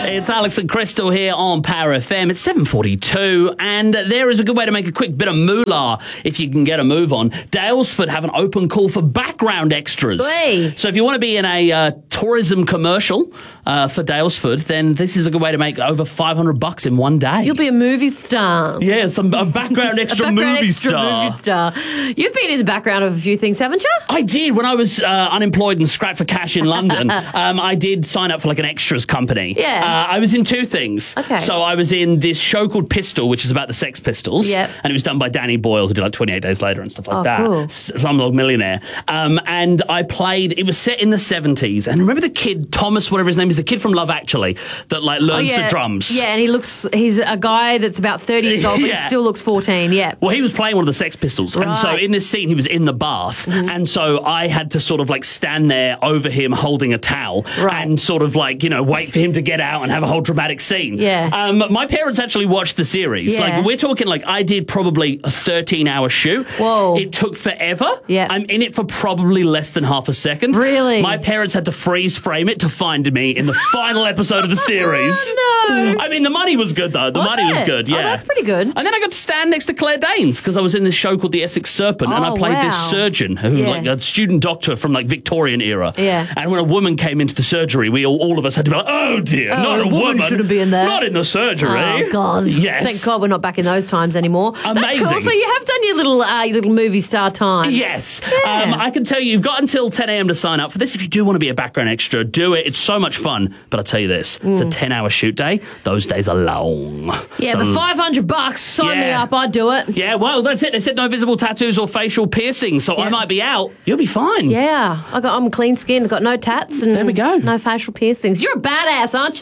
It's Alex and Crystal here on Power FM. It's 7:42, and there is a good way to make a quick bit of moolah if you can get a move on. Daylesford have an open call for background extras. Hey. So if you want to be in a tourism commercial for Daylesford, then this is a good way to make over $500 in one day. You'll be a movie star. Yes, a background extra movie star. You've been in the background of a few things, haven't you? I did. When I was unemployed and scrapped for cash in London, I did sign up for like an extras company. Yeah. I was in two things. Okay. So I was in this show called Pistol, which is about the Sex Pistols. Yep. And it was done by Danny Boyle, who did like 28 Days Later and stuff like that. Cool. Slumdog Millionaire. And I played, it was set in the 70s. And remember the kid, Thomas, whatever his name is, the kid from Love Actually, that like learns the drums. Yeah, and he's a guy that's about 30 years old, but he still looks 14, yeah. Well, he was playing one of the Sex Pistols. Right. And so in this scene, he was in the bath. Mm-hmm. And so I had to sort of like stand there over him holding a towel and sort of like, you know, wait for him to get out and have a whole dramatic scene. Yeah. My parents actually watched the series. Yeah. Like, we're talking like I did probably a 13-hour shoot. Whoa. It took forever. Yeah. I'm in it for probably less than half a second. Really? My parents had to freeze frame it to find me in the final episode of the series. Oh, no. I mean, the money was good, though. The money was good, yeah. Oh, that's pretty good. And then I got to stand next to Claire Danes because I was in this show called The Essex Serpent, and I played this surgeon who, like a student doctor from like Victorian era. Yeah. And when a woman came into the surgery, we all of us had to be like, oh dear, not a woman shouldn't be in there. Not in the surgery. Oh God! Yes. Thank God we're not back in those times anymore. Amazing. That's cool. So you have done your little movie star time. Yes. Yeah. I can tell you, you've got until 10 a.m. to sign up for this. If you do want to be a background extra, do it. It's so much fun. But I'll tell you this, it's a 10-hour shoot day. Those days are long. Yeah, So- but $500, sign me up. I'd do it. Yeah, well, that's it. They said no visible tattoos or facial piercings, so I might be out. You'll be fine. Yeah, I'm clean skinned. I've got no tats and There we go. no facial piercings. You're a badass, aren't you?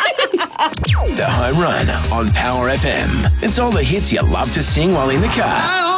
The Home Run on Power FM. It's all the hits you love to sing while in the car.